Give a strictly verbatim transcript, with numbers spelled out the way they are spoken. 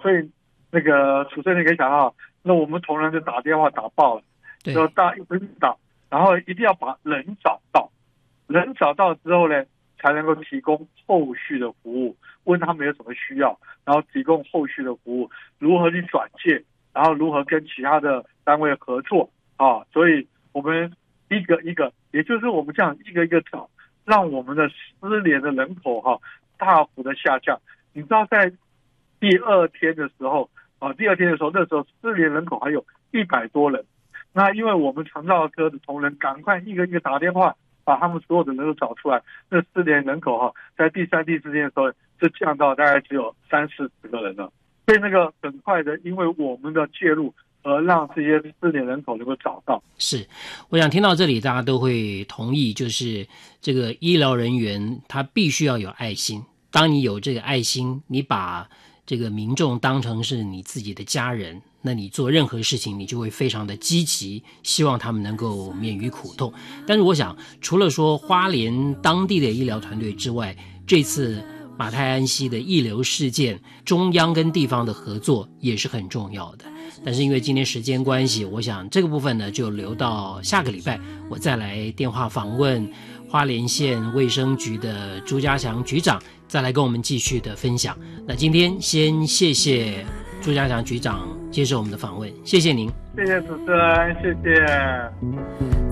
所以那个主持人你可以想到，那我们同仁就打电话打爆了，就大一直打，然后一定要把人找到，人找到之后呢，才能够提供后续的服务，问他们有什么需要，然后提供后续的服务，如何去转介，然后如何跟其他的单位合作啊，所以我们一个一个，也就是我们这样一个一个找，让我们的失联的人口哈、啊、大幅的下降。你知道在第二天的时候啊，第二天的时候，那时候失联人口还有一百多人。那因为我们长照科的同仁赶快一个一个打电话，把他们所有的人都找出来，那失联人口哈、啊，在第三、第四天的时候就降到大概只有三四十个人了。所以那个很快的，因为我们的介入，而让这些失联人口能够找到。 是，我想听到这里，大家都会同意，就是这个医疗人员他必须要有爱心。当你有这个爱心，你把这个民众当成是你自己的家人，那你做任何事情你就会非常的积极，希望他们能够免于苦痛。但是我想除了说花莲当地的医疗团队之外，这次马太安溪的溢流事件，中央跟地方的合作也是很重要的。但是因为今天时间关系，我想这个部分呢就留到下个礼拜我再来电话访问花莲县卫生局的朱家祥局长，再来跟我们继续的分享。那今天先谢谢朱家祥局长接受我们的访问，谢谢您。 谢谢主持人，谢谢。